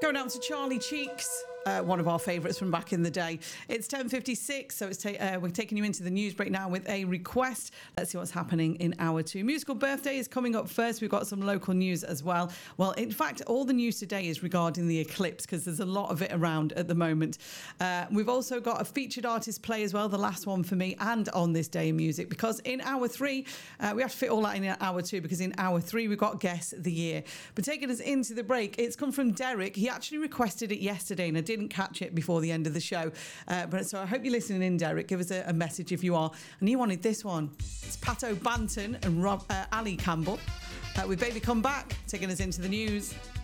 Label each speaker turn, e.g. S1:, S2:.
S1: Going out to Charlie Cheeks, one of our favourites from back in the day. It's 10:56, so we're taking you into the news break now with a request. Let's see what's happening in hour two. Musical Birthday is coming up first. We've got some local news as well. Well, in fact, all the news today is regarding the eclipse because there's a lot of it around at the moment. We've also got a featured artist play as well, the last one for me, and on this day in music, because in hour three, we have to fit all that in hour two, because in hour three, we've got Guess the Year. But taking us into the break, it's come from Derek. He actually requested it yesterday and I didn't catch it before the end of the show. So I hope you're listening in, Derek. Give us a message if you are. And he wanted this one. It's Pato Banton and Ali Campbell with Baby Come Back, taking us into the news.